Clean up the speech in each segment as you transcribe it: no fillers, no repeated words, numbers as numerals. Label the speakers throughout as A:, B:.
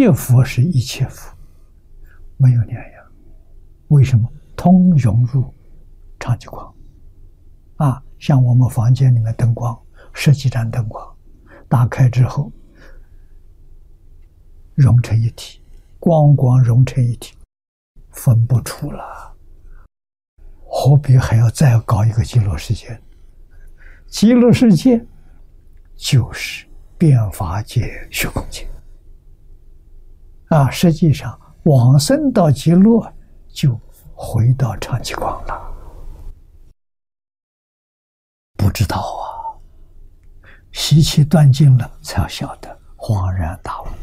A: 一佛是一切佛，没有两样。为什么？通融入长吉光像我们房间里面灯光，10几盏灯光打开之后融成一体，光融成一体，分不出了，何必还要再搞一个极乐世界？极乐世界就是变法界、虚空界实际上往生到极乐就回到长吉光了。不知道习气断尽了才晓得，恍然大悟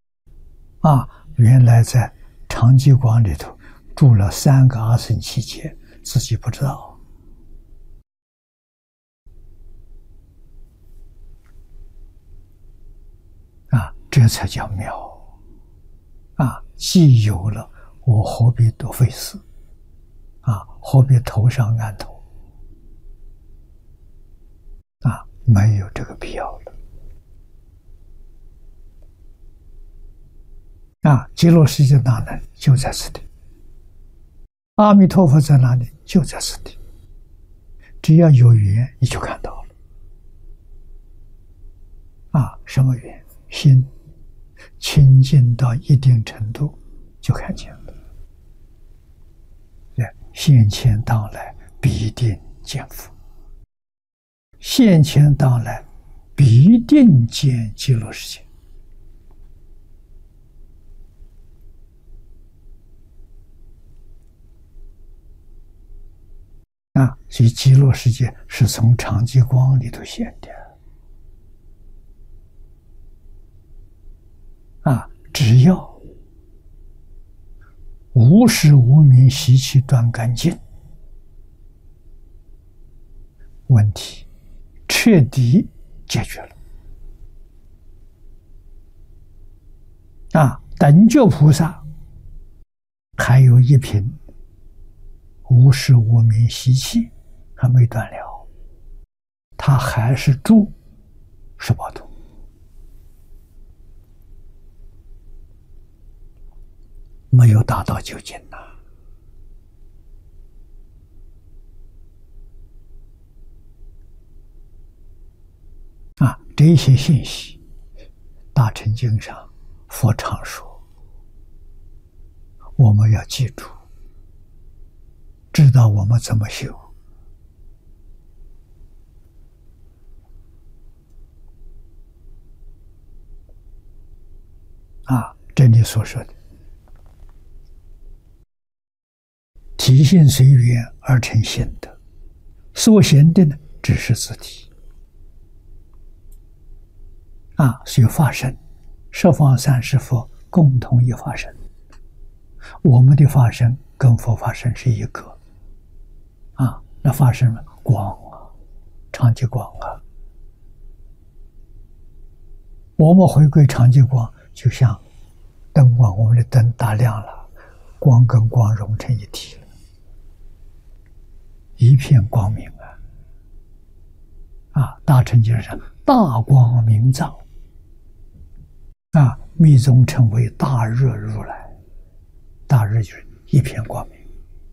A: 原来在长吉光里头住了3个阿僧祇劫，自己不知道这才叫妙既有了，我何必多费事何必头上安头没有这个必要了极乐世界哪里？就在此地。阿弥陀佛在哪里？就在此地。只要有缘你就看到了什么缘？心清净到一定程度就看见了。现前当来必定见佛，现前当来必定见极乐世界所以极乐世界是从长吉光里头现的只要无始无明习气断干净，问题彻底解决了等觉菩萨还有一品无始无明习气还没断了，他还是住18度没有达到究竟这些信息大乘经上佛常说，我们要记住，知道我们怎么修这里所说的体性随缘而成现德，所显的呢只是自体所以法身十方30佛共同一法身，我们的法身跟佛法身是一个那法身光长吉光我们回归长吉光，就像灯光，我们的灯打亮了，光跟光融成一体了，一片光明大乘经上大光明照密宗称为大热如来，大热就是一片光明，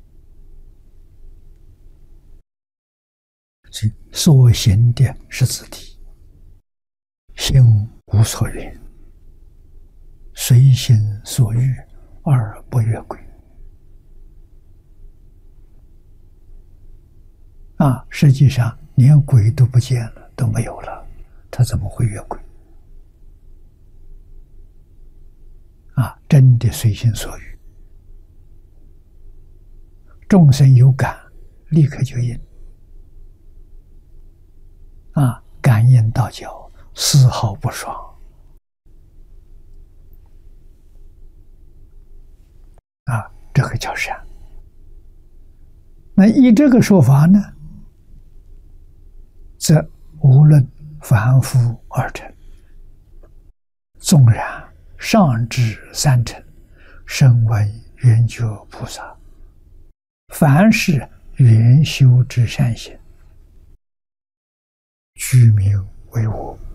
A: 所行的是自体，心无所缘，随心所欲而不越轨实际上连鬼都不见了，都没有了，他怎么会越轨真的随心所欲，众生有感立刻就应感应道交，丝毫不爽这个叫善。那依这个说法呢，则无论凡夫2乘，纵然上至3乘，声闻缘觉菩萨，凡是缘修之善行，具名为我。